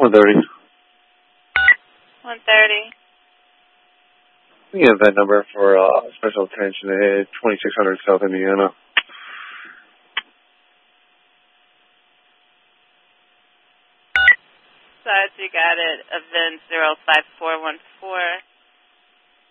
130. 130. We have that number for special attention at 2600 South Indiana. Besides, you got it, event 05414.